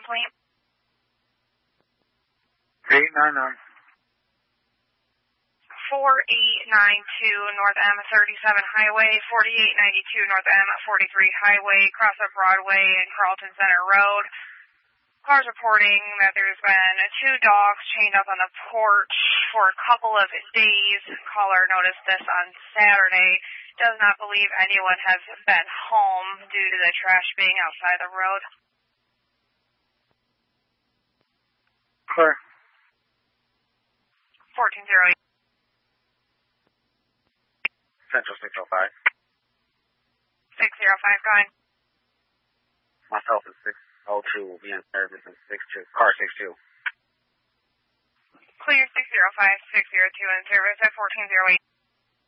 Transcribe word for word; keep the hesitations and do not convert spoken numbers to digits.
complaint? eight nine nine. four eight nine two North M thirty-seven Highway, forty-eight ninety-two North M forty-three Highway, cross of Broadway and Carlton Center Road. Cars reporting that there's been two dogs chained up on the porch for a couple of days. Caller noticed this on Saturday. Does not believe anyone has been home due to the trash being outside the road. Clear. fourteen oh eight. Central six oh five. six oh five, go ahead. Myself is six oh two will be in service in six two. Car six two. Clear six oh five, six oh two in service at fourteen oh eight.